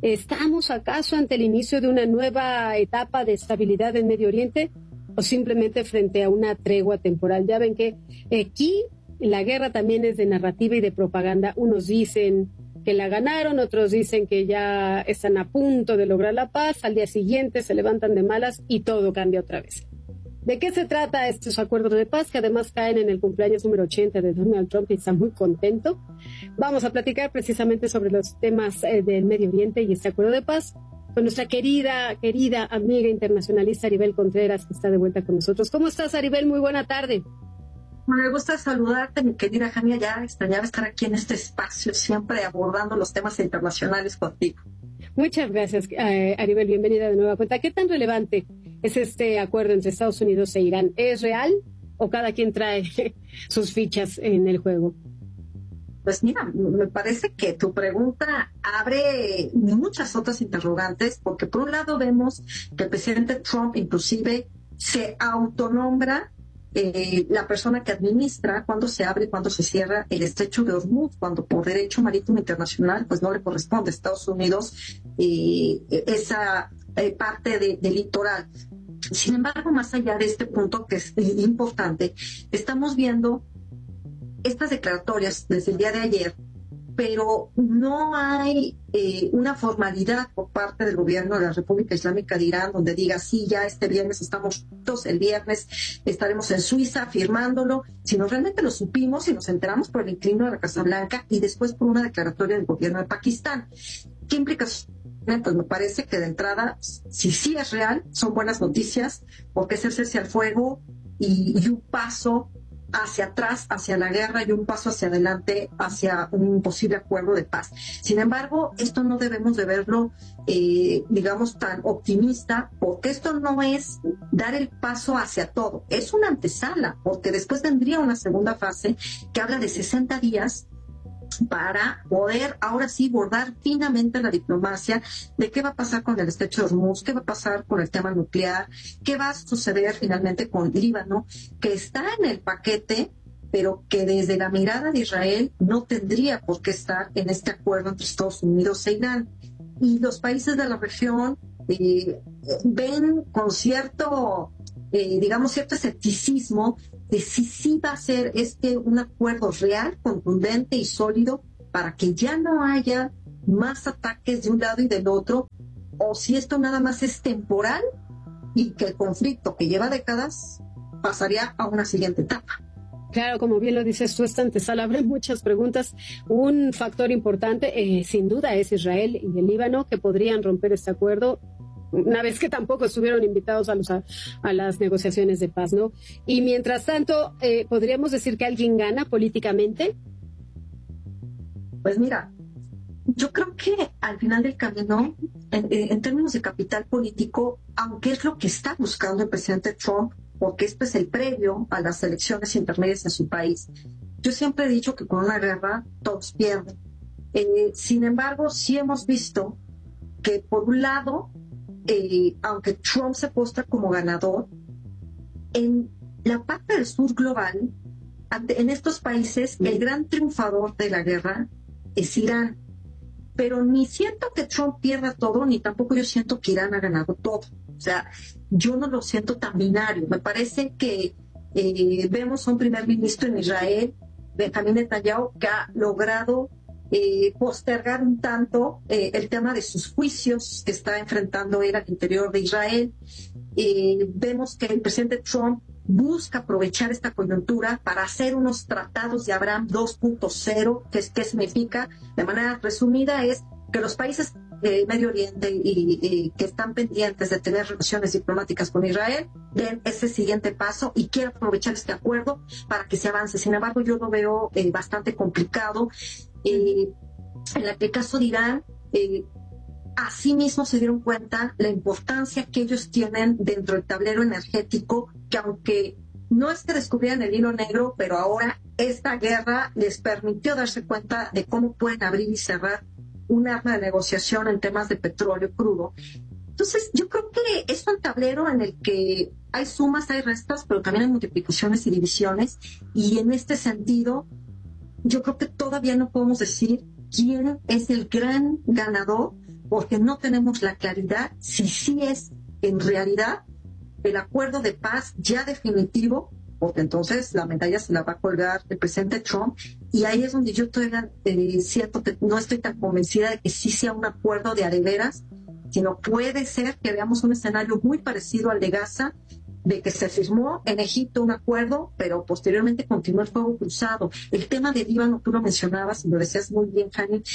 ¿Estamos acaso ante el inicio de una nueva etapa de estabilidad en Medio Oriente o simplemente frente a una tregua temporal? Ya ven que aquí la guerra también es de narrativa y de propaganda. Unos dicen que la ganaron, otros dicen que ya están a punto de lograr la paz, al día siguiente se levantan de malas y todo cambia otra vez. ¿De qué se trata estos acuerdos de paz que además caen en el cumpleaños número 80 de Donald Trump y está muy contento? Vamos a platicar precisamente sobre los temas del Medio Oriente y este acuerdo de paz con nuestra querida amiga internacionalista Aribel Contreras, que está de vuelta con nosotros. ¿Cómo estás, Aribel? Muy buena tarde. Me gusta saludarte, mi querida Jania. Ya extrañaba estar aquí en este espacio, siempre abordando los temas internacionales contigo. Muchas gracias, Aribel. Bienvenida de nueva cuenta. ¿Qué tan relevante es este acuerdo entre Estados Unidos e Irán? ¿Es real o cada quien trae sus fichas en el juego? Pues mira, me parece que tu pregunta abre muchas otras interrogantes, porque por un lado vemos que el presidente Trump inclusive se autonombra la persona que administra cuándo se abre y cuándo se cierra el estrecho de Hormuz, cuando por derecho marítimo internacional pues no le corresponde a Estados Unidos esa parte del litoral. Sin embargo, más allá de este punto que es importante, estamos viendo estas declaratorias desde el día de ayer, pero no hay una formalidad por parte del gobierno de la República Islámica de Irán donde diga, sí, ya este viernes estamos juntos, el viernes estaremos en Suiza firmándolo, sino realmente lo supimos y nos enteramos por el inclino de la Casa Blanca y después por una declaratoria del gobierno de Pakistán. ¿Qué implicaciones? Pues me parece que de entrada, si sí es real, son buenas noticias, porque es el cese al fuego y un paso hacia atrás, hacia la guerra, y un paso hacia adelante, hacia un posible acuerdo de paz. Sin embargo, esto no debemos de verlo, digamos, tan optimista, porque esto no es dar el paso hacia todo, es una antesala, porque después vendría una segunda fase que habla de 60 días para poder ahora sí bordar finamente la diplomacia de qué va a pasar con el estrecho de Hormuz, qué va a pasar con el tema nuclear, qué va a suceder finalmente con Líbano, que está en el paquete, pero que desde la mirada de Israel no tendría por qué estar en este acuerdo entre Estados Unidos e Irán. Y los países de la región ven con cierto, cierto escepticismo de si sí va a ser un acuerdo real, contundente y sólido para que ya no haya más ataques de un lado y del otro, o si esto nada más es temporal y que el conflicto que lleva décadas pasaría a una siguiente etapa. Claro, como bien lo dices tú, esta antesala abre muchas preguntas. Un factor importante, sin duda, es Israel y el Líbano, que podrían romper este acuerdo, una vez que tampoco estuvieron invitados a las negociaciones de paz, ¿no? Y mientras tanto, ¿podríamos decir que alguien gana políticamente? Pues mira, yo creo que al final del camino, en términos de capital político, aunque es lo que está buscando el presidente Trump, porque esto es el previo a las elecciones intermedias en su país, yo siempre he dicho que con una guerra todos pierden. Sin embargo, sí hemos visto que por un lado, aunque Trump se postra como ganador, en la parte del sur global, en estos países, el gran triunfador de la guerra es Irán. Pero ni siento que Trump pierda todo, ni tampoco yo siento que Irán ha ganado todo. O sea, yo no lo siento tan binario. Me parece que vemos a un primer ministro en Israel, Benjamín Netanyahu, que ha logrado postergar un tanto el tema de sus juicios que está enfrentando él al interior de Israel. Vemos que el presidente Trump busca aprovechar esta coyuntura para hacer unos tratados de Abraham 2.0, que significa, de manera resumida, es que los países Medio Oriente y que están pendientes de tener relaciones diplomáticas con Israel den ese siguiente paso y quiere aprovechar este acuerdo para que se avance. Sin embargo, yo lo veo bastante complicado. En el caso de Irán, asimismo se dieron cuenta la importancia que ellos tienen dentro del tablero energético, que aunque no es que descubrieran el hilo negro, pero ahora esta guerra les permitió darse cuenta de cómo pueden abrir y cerrar un arma de negociación en temas de petróleo crudo. Entonces, yo creo que es un tablero en el que hay sumas, hay restas, pero también hay multiplicaciones y divisiones, y en este sentido, yo creo que todavía no podemos decir quién es el gran ganador, porque no tenemos la claridad si sí es en realidad el acuerdo de paz ya definitivo, porque entonces la medalla se la va a colgar el presidente Trump, y ahí es donde yo todavía siento que no estoy tan convencida de que sí sea un acuerdo de a de veras, sino puede ser que veamos un escenario muy parecido al de Gaza, de que se firmó en Egipto un acuerdo, pero posteriormente continuó el fuego cruzado. El tema de Líbano, tú lo mencionabas y lo decías muy bien, Jani,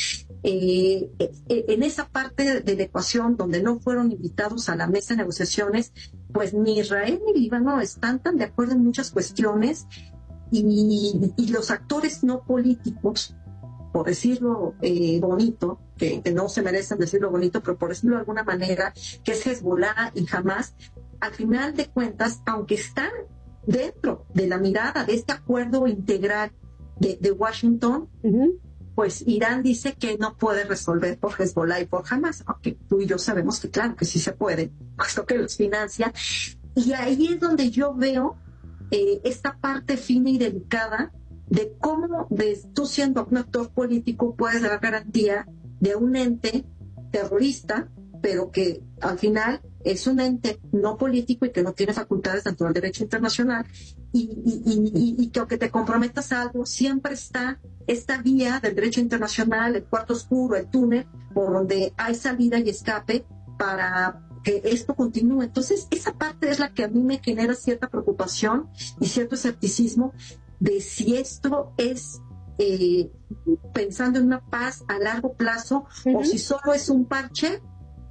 en esa parte de la ecuación donde no fueron invitados a la mesa de negociaciones, pues ni Israel ni Líbano están tan de acuerdo en muchas cuestiones, y los actores no políticos, por decirlo bonito, que no se merecen decirlo bonito, pero por decirlo de alguna manera, que es Hezbollah y Hamas, al final de cuentas, aunque están dentro de la mirada de este acuerdo integral de Washington, pues Irán dice que no puede resolver por Hezbollah y por Hamas, aunque tú y yo sabemos que claro que sí se puede, puesto que los financia. Y ahí es donde yo veo esta parte fina y delicada de cómo tú siendo un actor político puedes dar garantía de un ente terrorista, pero que al final es un ente no político y que no tiene facultades dentro del derecho internacional, y que aunque te comprometas a algo, siempre está esta vía del derecho internacional, el cuarto oscuro, el túnel, por donde hay salida y escape para que esto continúe. Entonces, esa parte es la que a mí me genera cierta preocupación y cierto escepticismo de si esto es pensando en una paz a largo plazo, o si solo es un parche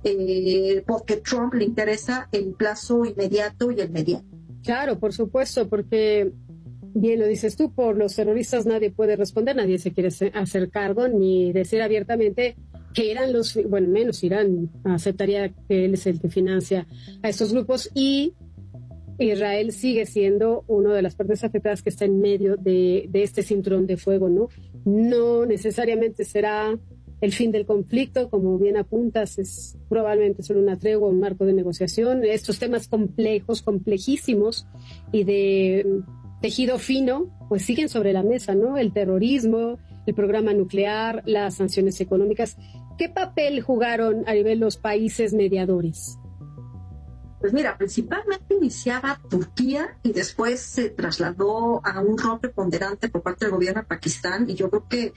porque Trump le interesa el plazo inmediato y el mediano. Claro, por supuesto, porque bien lo dices tú, por los terroristas nadie puede responder, nadie se quiere hacer cargo ni decir abiertamente que Irán menos Irán aceptaría que él es el que financia a estos grupos, y Israel sigue siendo una de las partes afectadas que está en medio de este cinturón de fuego, ¿no? No necesariamente será el fin del conflicto, como bien apuntas, es probablemente solo una tregua, un marco de negociación. Estos temas complejos, complejísimos y de tejido fino, pues siguen sobre la mesa, ¿no? El terrorismo, el programa nuclear, las sanciones económicas. ¿Qué papel jugaron a nivel los países mediadores? Pues mira, principalmente iniciaba Turquía y después se trasladó a un rol preponderante por parte del gobierno de Pakistán, y yo creo que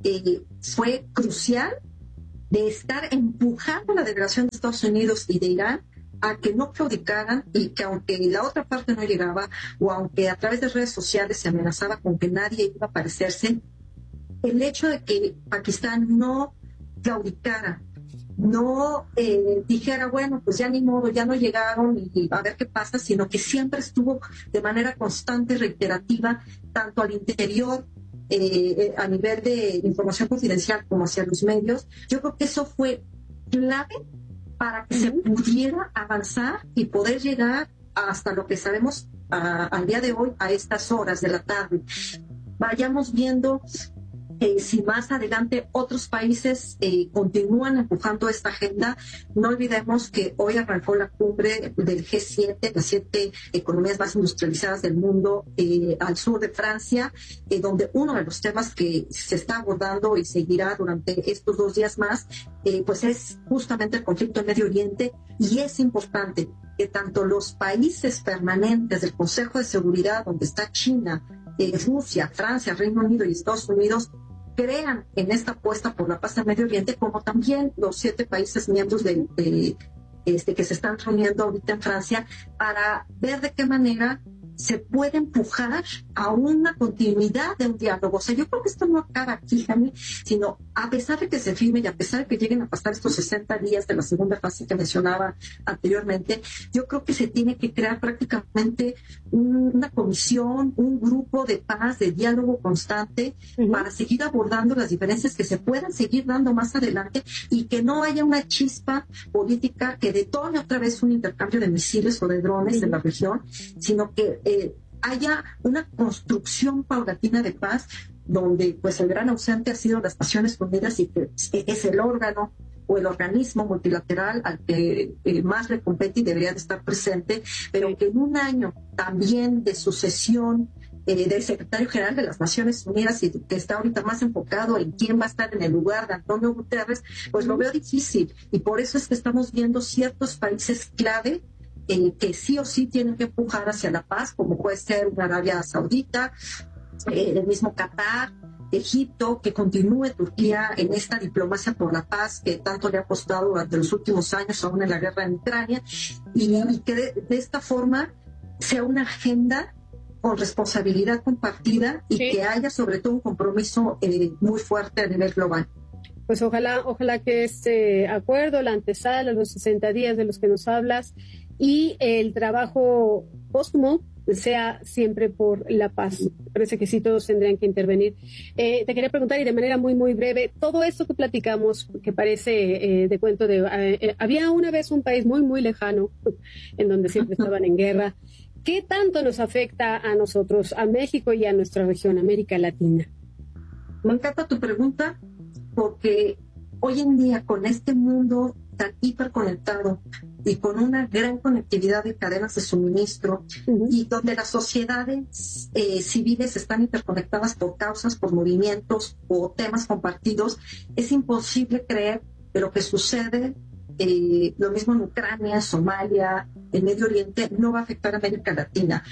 fue crucial de estar empujando a la delegación de Estados Unidos y de Irán a que no claudicaran, y que aunque la otra parte no llegaba, o aunque a través de redes sociales se amenazaba con que nadie iba a aparecerse, el hecho de que Pakistán no claudicara, no dijera, bueno, pues ya ni modo, ya no llegaron y a ver qué pasa, sino que siempre estuvo de manera constante y reiterativa, tanto al interior, a nivel de información confidencial, como hacia los medios. Yo creo que eso fue clave para que se pudiera avanzar y poder llegar hasta lo que sabemos al día de hoy, a estas horas de la tarde. Vayamos viendo si más adelante otros países continúan empujando esta agenda. No olvidemos que hoy arrancó la cumbre del G7, las 7 economías más industrializadas del mundo, al sur de Francia, donde uno de los temas que se está abordando y seguirá durante estos 2 días más, pues es justamente el conflicto en Medio Oriente, y es importante que tanto los países permanentes del Consejo de Seguridad, donde está China, Rusia, Francia, Reino Unido y Estados Unidos, crean en esta apuesta por la paz en Medio Oriente, como también los 7 países miembros que se están reuniendo ahorita en Francia, para ver de qué manera se puede empujar a una continuidad de un diálogo. O sea, yo creo que esto no acaba aquí, Jami, sino a pesar de que se firme y a pesar de que lleguen a pasar estos 60 días de la segunda fase que mencionaba anteriormente, yo creo que se tiene que crear prácticamente una comisión, un grupo de paz, de diálogo constante, para seguir abordando las diferencias que se puedan seguir dando más adelante, y que no haya una chispa política que detone otra vez un intercambio de misiles o de drones en la región, sino que haya una construcción paulatina de paz, donde pues el gran ausente ha sido las Naciones Unidas, y que es el órgano o el organismo multilateral al que más le compete y debería de estar presente, pero que en un año también de sucesión del secretario general de las Naciones Unidas y que está ahorita más enfocado en quién va a estar en el lugar de Antonio Guterres, pues lo veo difícil. Y por eso es que estamos viendo ciertos países clave que sí o sí tienen que empujar hacia la paz, como puede ser una Arabia Saudita, el mismo Qatar, Egipto, que continúe Turquía en esta diplomacia por la paz que tanto le ha costado durante los últimos años, aún en la guerra en Ucrania, y que de esta forma sea una agenda con responsabilidad compartida y que haya sobre todo un compromiso muy fuerte a nivel global. Pues ojalá que este acuerdo, la antesala, los 60 días de los que nos hablas y el trabajo póstumo sea siempre por la paz. Parece que sí, todos tendrían que intervenir. Te quería preguntar, y de manera muy, muy breve, todo esto que platicamos, que parece de cuento de... había una vez un país muy, muy lejano, en donde siempre estaban en guerra. ¿Qué tanto nos afecta a nosotros, a México y a nuestra región, América Latina? Me encanta tu pregunta, porque hoy en día, con este mundo tan hiperconectado y con una gran conectividad de cadenas de suministro, y donde las sociedades civiles están interconectadas por causas, por movimientos o temas compartidos, es imposible creer que lo que sucede, lo mismo en Ucrania, Somalia, el Medio Oriente, no va a afectar a América Latina.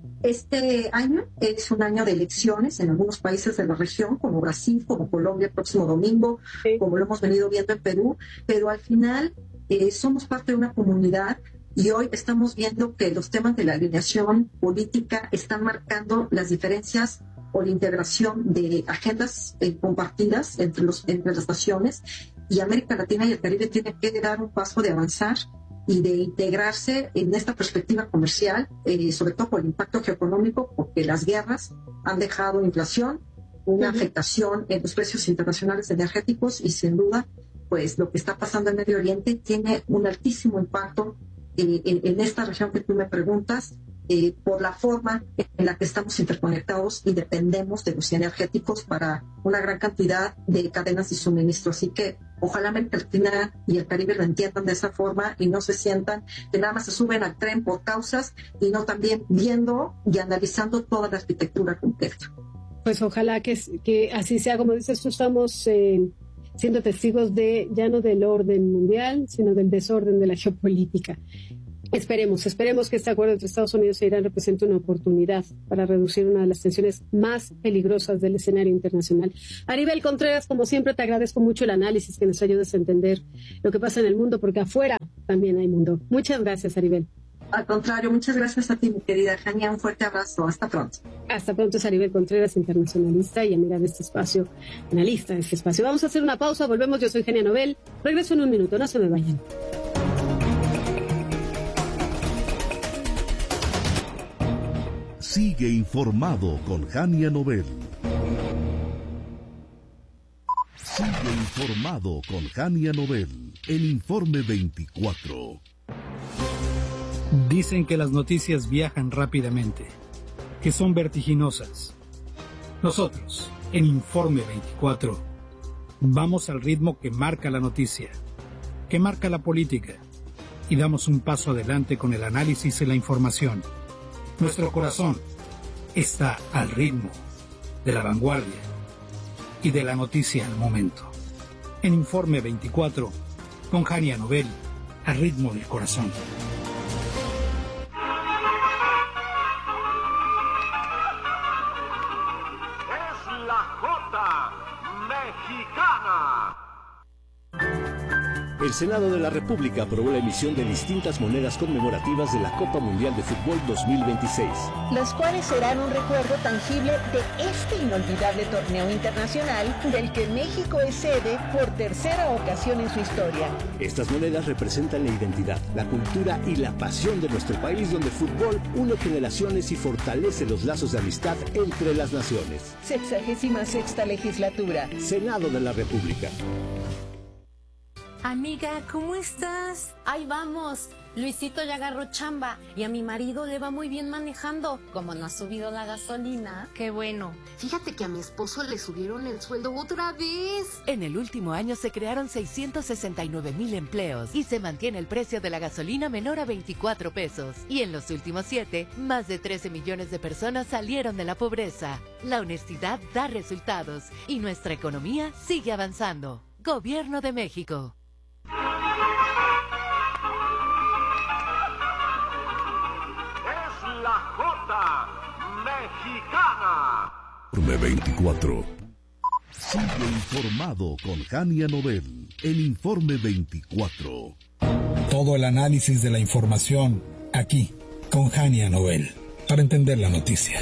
Este año es un año de elecciones en algunos países de la región, como Brasil, como Colombia el próximo domingo, como lo hemos venido viendo en Perú, pero al final somos parte de una comunidad y hoy estamos viendo que los temas de la alineación política están marcando las diferencias o la integración de agendas compartidas entre las naciones, y América Latina y el Caribe tienen que dar un paso de avanzar y de integrarse en esta perspectiva comercial, sobre todo por el impacto geoeconómico, porque las guerras han dejado inflación, una afectación en los precios internacionales energéticos, y sin duda, pues lo que está pasando en Medio Oriente tiene un altísimo impacto en esta región que tú me preguntas, por la forma en la que estamos interconectados y dependemos de los energéticos para una gran cantidad de cadenas de suministro. Así que ojalá América Latina y el Caribe lo entiendan de esa forma y no se sientan que nada más se suben al tren por causas, y no también viendo y analizando toda la arquitectura completa. Pues ojalá que así sea. Como dices tú, estamos siendo testigos ya no del orden mundial, sino del desorden de la geopolítica. Esperemos que este acuerdo entre Estados Unidos e Irán represente una oportunidad para reducir una de las tensiones más peligrosas del escenario internacional. Aribel Contreras, como siempre, te agradezco mucho el análisis, que nos ayudes a entender lo que pasa en el mundo, porque afuera también hay mundo. Muchas gracias, Aribel. Al contrario, muchas gracias a ti, mi querida Jania. Un fuerte abrazo. Hasta pronto. Hasta pronto. Es Aribel Contreras, internacionalista y amiga de este espacio, analista de este espacio. Vamos a hacer una pausa, volvemos. Yo soy Jania Nobel. Regreso en un minuto, no se me vayan. Sigue informado con Jania Nobel. Sigue informado con Jania Nobel en Informe 24. Dicen que las noticias viajan rápidamente, que son vertiginosas. Nosotros, en Informe 24, vamos al ritmo que marca la noticia, que marca la política, y damos un paso adelante con el análisis y la información. Nuestro corazón está al ritmo de la vanguardia y de la noticia al momento. En Informe 24, con Jania Nobel, al ritmo del corazón. Es la Jota Mexicana. El Senado de la República aprobó la emisión de distintas monedas conmemorativas de la Copa Mundial de Fútbol 2026. Las cuales serán un recuerdo tangible de este inolvidable torneo internacional del que México es sede por tercera ocasión en su historia. Estas monedas representan la identidad, la cultura y la pasión de nuestro país, donde el fútbol une generaciones y fortalece los lazos de amistad entre las naciones. 66ª legislatura. Senado de la República. Amiga, ¿cómo estás? Ahí vamos. Luisito ya agarró chamba y a mi marido le va muy bien manejando. Como no ha subido la gasolina. Qué bueno. Fíjate que a mi esposo le subieron el sueldo otra vez. En el último año se crearon 669,000 empleos y se mantiene el precio de la gasolina menor a 24 pesos. Y en los últimos 7, más de 13 millones de personas salieron de la pobreza. La honestidad da resultados y nuestra economía sigue avanzando. Gobierno de México. La Jota Mexicana. Informe 24. Sigue informado con Jania Nobel. El Informe 24. Todo el análisis de la información aquí con Jania Nobel para entender la noticia.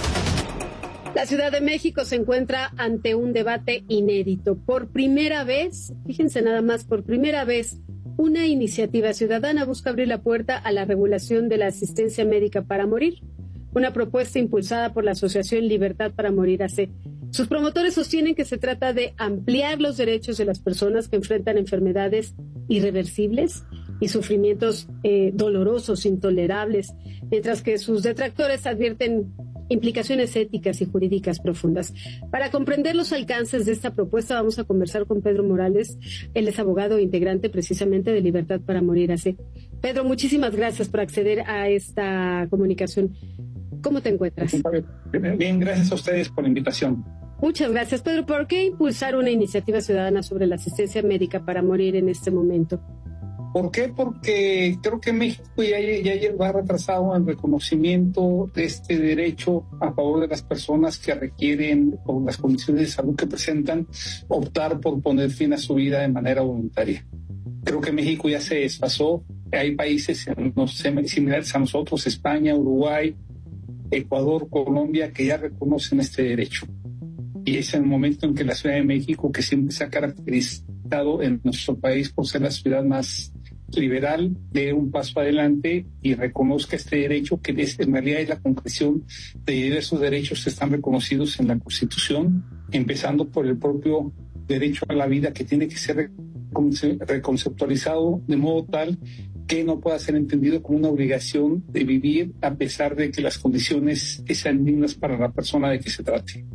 La Ciudad de México se encuentra ante un debate inédito. Por primera vez, fíjense nada más, por primera vez, una iniciativa ciudadana busca abrir la puerta a la regulación de la asistencia médica para morir. Una propuesta impulsada por la Asociación Libertad para Morir AC. Sus promotores sostienen que se trata de ampliar los derechos de las personas que enfrentan enfermedades irreversibles y sufrimientos dolorosos, intolerables, mientras que sus detractores advierten implicaciones éticas y jurídicas profundas. Para comprender los alcances de esta propuesta vamos a conversar con Pedro Morales. Él es abogado e integrante precisamente de Libertad para Morir AC. Pedro, muchísimas gracias por acceder a esta comunicación. ¿Cómo te encuentras? Bien, gracias a ustedes por la invitación. Muchas gracias, Pedro. ¿Por qué impulsar una iniciativa ciudadana sobre la asistencia médica para morir en este momento? ¿Por qué? Porque creo que México ya va retrasado en el reconocimiento de este derecho a favor de las personas que requieren, por las condiciones de salud que presentan, optar por poner fin a su vida de manera voluntaria. Creo que México ya se desfasó. Hay países similares a nosotros, España, Uruguay, Ecuador, Colombia, que ya reconocen este derecho. Y es el momento en que la Ciudad de México, que siempre se ha caracterizado en nuestro país por ser la ciudad más liberal, dé un paso adelante y reconozca este derecho, que en realidad es la concreción de diversos derechos que están reconocidos en la Constitución, empezando por el propio derecho a la vida, que tiene que ser reconceptualizado de modo tal que no pueda ser entendido como una obligación de vivir a pesar de que las condiciones sean dignas para la persona de que se trate.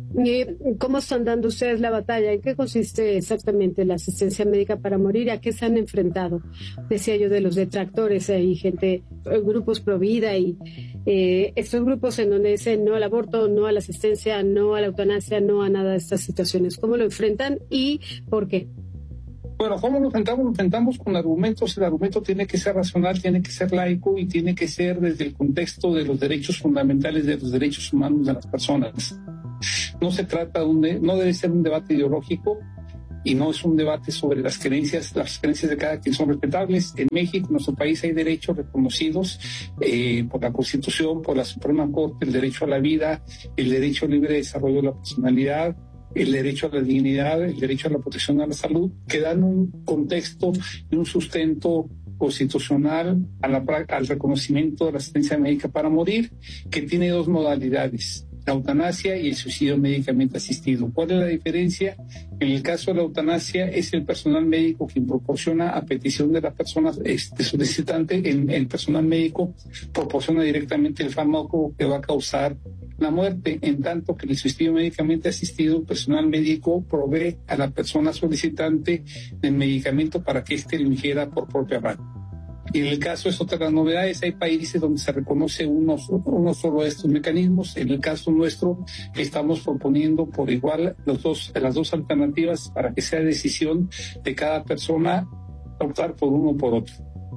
¿Cómo están dando ustedes la batalla? ¿En qué consiste exactamente la asistencia médica para morir? ¿A qué se han enfrentado? Decía yo de los detractores, hay gente, grupos pro vida y estos grupos en donde dicen no al aborto, no a la asistencia, no a la eutanasia, no a nada de estas situaciones. ¿Cómo lo enfrentan y por qué? Bueno, ¿cómo lo enfrentamos? Lo enfrentamos con argumentos. El argumento tiene que ser racional, tiene que ser laico y tiene que ser desde el contexto de los derechos fundamentales, de los derechos humanos de las personas. No se trata no debe ser un debate ideológico y no es un debate sobre las creencias de cada quien son respetables. En México, en nuestro país, hay derechos reconocidos por la Constitución, por la Suprema Corte, el derecho a la vida, el derecho al libre desarrollo de la personalidad, el derecho a la dignidad, el derecho a la protección a la salud, que dan un contexto y un sustento constitucional al reconocimiento de la asistencia médica para morir, que tiene dos modalidades: la eutanasia y el suicidio médicamente asistido. ¿Cuál es la diferencia? En el caso de la eutanasia es el personal médico quien proporciona, a petición de la persona solicitante, el personal médico proporciona directamente el fármaco que va a causar la muerte, en tanto que en el suicidio médicamente asistido, el personal médico provee a la persona solicitante del medicamento para que éste lo ingiera por propia mano. Y en el caso es otra de las novedades, hay países donde se reconoce uno solo de estos mecanismos. En el caso nuestro estamos proponiendo por igual las dos alternativas para que sea decisión de cada persona optar por uno o por otro.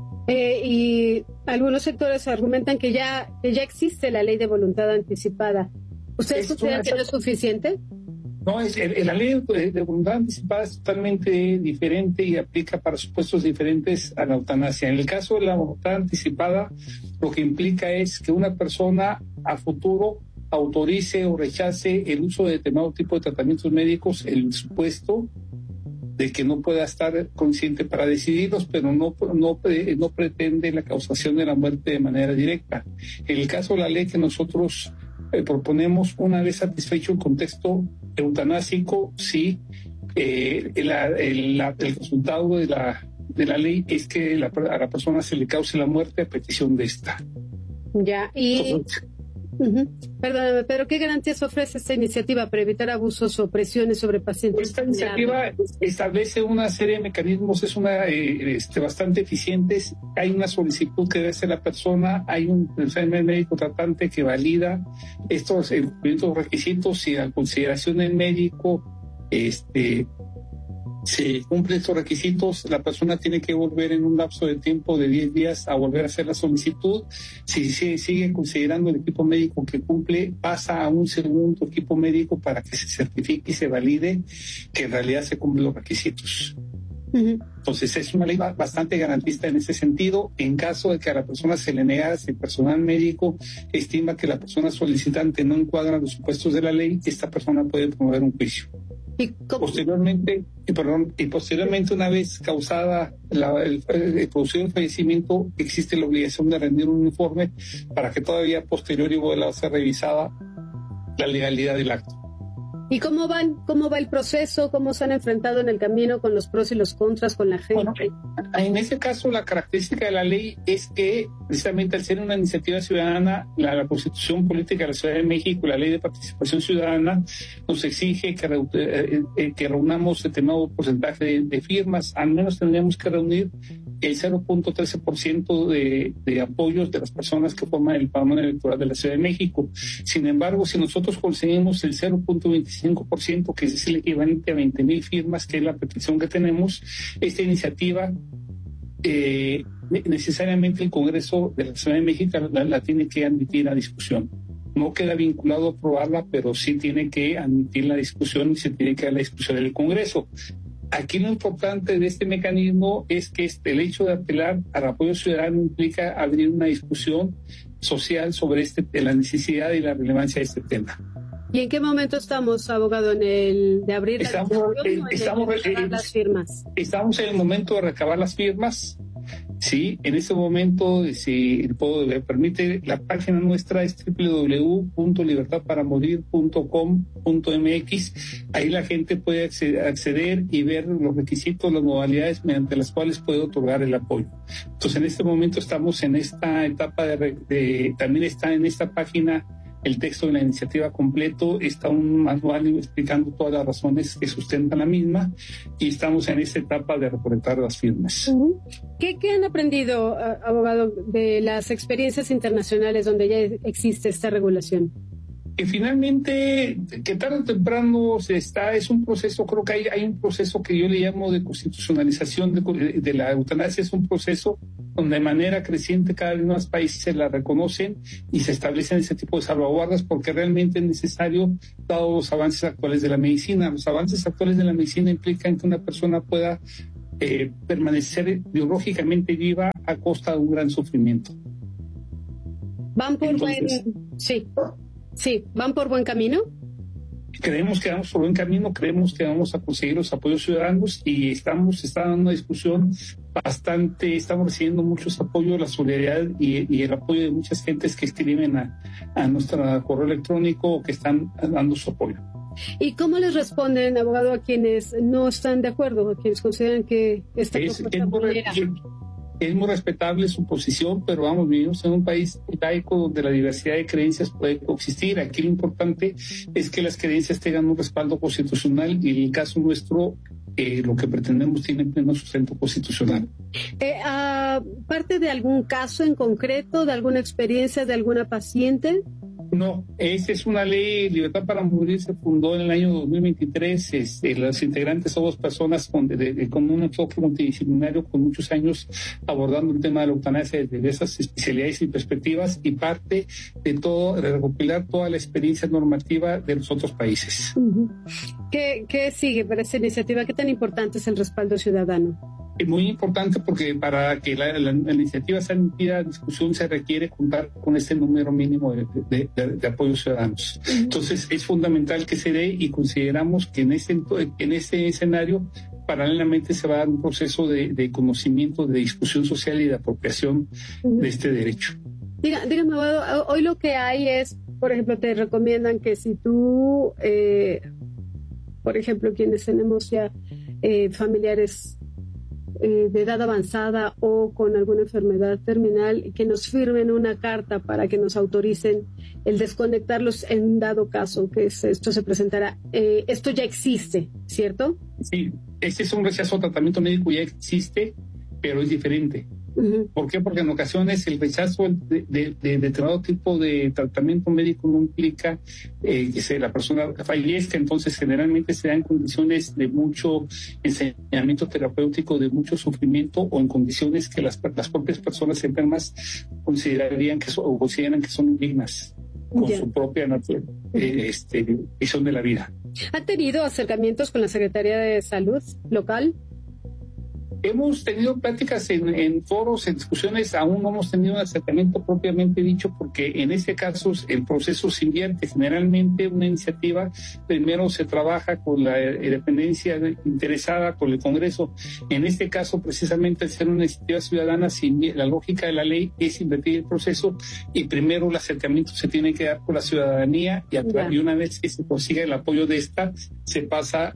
Y algunos sectores argumentan que ya existe la ley de voluntad anticipada. ¿Ustedes consideran que no es suficiente? No, la ley de voluntad anticipada es totalmente diferente y aplica para supuestos diferentes a la eutanasia. En el caso de la voluntad anticipada, lo que implica es que una persona a futuro autorice o rechace el uso de determinado tipo de tratamientos médicos en el supuesto de que no pueda estar consciente para decidirlos, pero no pretende la causación de la muerte de manera directa. En el caso de la ley que nosotros proponemos, una vez satisfecho el contexto eutanásico, sí el resultado de la ley es que a la persona se le cause la muerte a petición de esta. Ya, y... Perdóname, pero ¿qué garantías ofrece esta iniciativa para evitar abusos o presiones sobre pacientes? Esta iniciativa establece una serie de mecanismos, es bastante eficientes. Hay una solicitud que debe hacer la persona, hay un médico tratante que valida estos requisitos y a consideración del médico se cumplen estos requisitos, la persona tiene que volver en un lapso de tiempo de 10 días a volver a hacer la solicitud. Si se sigue considerando el equipo médico que cumple, pasa a un segundo equipo médico para que se certifique y se valide que en realidad se cumplen los requisitos. Entonces es una ley bastante garantista en ese sentido. En caso de que a la persona se le negara, si el personal médico estima que la persona solicitante no encuadra los supuestos de la ley, esta persona puede promover un juicio. Posteriormente, una vez causada el producido el fallecimiento, existe la obligación de rendir un informe para que todavía posteriori vuelva a ser revisada la legalidad del acto. ¿Y cómo va el proceso? ¿Cómo se han enfrentado en el camino con los pros y los contras con la gente? Bueno, en ese caso la característica de la ley es que precisamente al ser una iniciativa ciudadana, la Constitución Política de la Ciudad de México, la Ley de Participación Ciudadana, nos exige que reunamos determinado porcentaje de firmas. Al menos tendríamos que reunir el 0.13% de apoyos de las personas que forman el padrón electoral de la Ciudad de México. Sin embargo, si nosotros conseguimos el 0.25%, que es el equivalente a 20,000 firmas, que es la petición que tenemos, esta iniciativa necesariamente el Congreso de la Ciudad de México la tiene que admitir a discusión. No queda vinculado a aprobarla, pero sí tiene que admitir la discusión y se tiene que dar la discusión del Congreso. Aquí lo importante de este mecanismo es que el hecho de apelar al apoyo ciudadano implica abrir una discusión social sobre la necesidad y la relevancia de este tema. ¿Y en qué momento estamos, abogado, de abrir las firmas? Estamos en el momento de recabar las firmas. Sí, en este momento, si me permite, la página nuestra es www.libertadparamorir.com.mx. Ahí la gente puede acceder y ver los requisitos, las modalidades mediante las cuales puede otorgar el apoyo. Entonces, en este momento estamos en esta etapa también está en esta página el texto de la iniciativa completo, está un manual explicando todas las razones que sustentan la misma y estamos en esta etapa de recolectar las firmas. ¿Qué han aprendido, abogado, de las experiencias internacionales donde ya existe esta regulación? Que finalmente, que tarde o temprano es un proceso, creo que hay un proceso que yo le llamo de constitucionalización de la eutanasia, es un proceso donde de manera creciente cada vez más países la reconocen y se establecen ese tipo de salvaguardas porque realmente es necesario, dado los avances actuales de la medicina. Los avances actuales de la medicina implican que una persona pueda permanecer biológicamente viva a costa de un gran sufrimiento. ¿Van por ¿van por buen camino? Creemos que vamos por buen camino, creemos que vamos a conseguir los apoyos ciudadanos y está dando una discusión estamos recibiendo muchos apoyos, la solidaridad y el apoyo de muchas gentes que escriben a nuestro correo electrónico o que están dando su apoyo. ¿Y cómo les responden, abogado, a quienes no están de acuerdo, a quienes consideran que esta propuesta vulnera? Es muy respetable su posición, pero vivimos en un país laico donde la diversidad de creencias puede coexistir. Aquí lo importante es que las creencias tengan un respaldo constitucional y en el caso nuestro, lo que pretendemos tiene pleno sustento constitucional. ¿Parte de algún caso en concreto, de alguna experiencia de alguna paciente? No, esa es una ley. Libertad para Morir se fundó en el año 2023. Los integrantes somos personas con un enfoque multidisciplinario con muchos años abordando el tema de la eutanasia desde diversas especialidades y perspectivas y parte de recopilar toda la experiencia normativa de los otros países. ¿Qué sigue para esta iniciativa? ¿Qué tan importante es el respaldo ciudadano? Es muy importante porque para que la iniciativa sea admitida a discusión se requiere contar con este número mínimo de apoyos ciudadanos. Entonces es fundamental que se dé y consideramos que en este escenario paralelamente se va a dar un proceso de conocimiento, de discusión social y de apropiación de este derecho. Dígame, hoy lo que hay es, por ejemplo, te recomiendan que si tú por ejemplo, quienes tenemos ya familiares de edad avanzada o con alguna enfermedad terminal, que nos firmen una carta para que nos autoricen el desconectarlos en dado caso que esto se presentará. Esto ya existe, ¿cierto? Sí, este es un rechazo a tratamiento médico, ya existe, pero es diferente. Uh-huh. ¿Por qué? Porque en ocasiones el rechazo de determinado tipo de tratamiento médico no implica que la persona fallezca. Entonces generalmente se da en condiciones de mucho enseñamiento terapéutico, de mucho sufrimiento, o en condiciones que las propias personas enfermas consideran que son indignas con su propia visión de la vida. ¿Han tenido acercamientos con la Secretaría de Salud local? Hemos tenido pláticas en foros, en discusiones. Aún no hemos tenido un acercamiento propiamente dicho, porque en este caso el proceso se invierte. Generalmente una iniciativa primero se trabaja con la dependencia interesada, con el Congreso. En este caso, precisamente al ser una iniciativa ciudadana, la lógica de la ley es invertir el proceso, y primero el acercamiento se tiene que dar con la ciudadanía, y una vez que se consiga el apoyo de esta, se pasa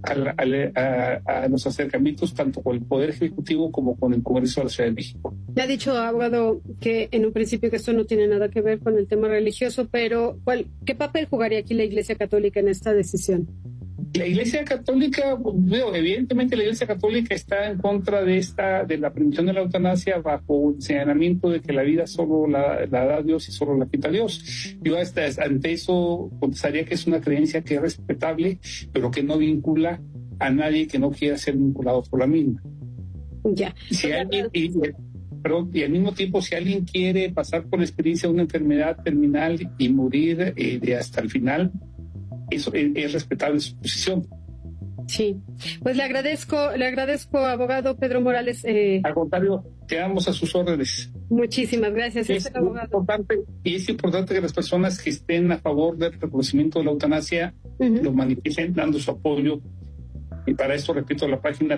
a los acercamientos tanto con el Poder Ejecutivo como con el Congreso de la Ciudad de México. Ya ha dicho, abogado, que en un principio que esto no tiene nada que ver con el tema religioso, pero ¿qué papel jugaría aquí la Iglesia Católica en esta decisión? La Iglesia Católica, evidentemente la Iglesia Católica está en contra de la permisión de la eutanasia, bajo el señalamiento de que la vida solo la da Dios y solo la quita Dios. Yo ante eso contestaría que es una creencia que es respetable, pero que no vincula a nadie que no quiera ser vinculado por la misma. Ya. Y al mismo tiempo, si alguien quiere pasar por la experiencia de una enfermedad terminal y morir hasta el final, eso es respetable su posición. Sí, pues le agradezco, abogado Pedro Morales. Al contrario, quedamos a sus órdenes. Muchísimas gracias. Es importante que las personas que estén a favor del reconocimiento de la eutanasia lo manifiesten dando su apoyo. Y para esto, repito, la página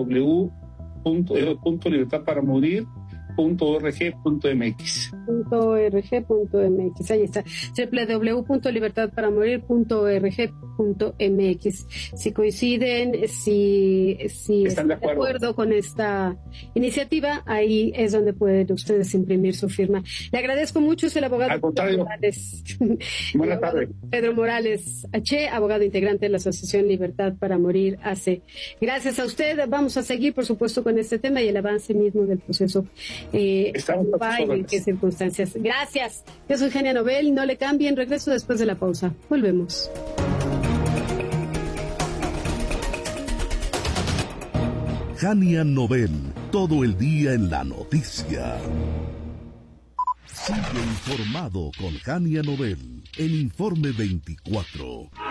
www.libertadparamorir.org.mx. .org.mx, ahí está, www.libertadparamorir.org.mx. Si coinciden, si están de acuerdo con esta iniciativa, ahí es donde pueden ustedes imprimir su firma. Le agradezco mucho, es el abogado Pedro Morales. Buenas tardes. Pedro Morales H., abogado integrante de la Asociación Libertad para Morir AC. Gracias a usted. Vamos a seguir, por supuesto, con este tema y el avance mismo del proceso. Estamos en qué circunstancias. Gracias. Yo soy Jania Nobel. No le cambien. Regreso después de la pausa. Volvemos. Jania Nobel. Todo el día en la noticia. Sigue informado con Jania Nobel en Informe 24.